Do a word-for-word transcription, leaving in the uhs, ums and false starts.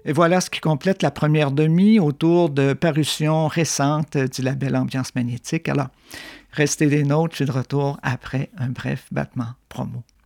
Et voilà ce qui complète la première demi autour de parutions récentes du label Ambiance Magnétique. Alors, restez des nôtres, je suis de retour après un bref battement promo.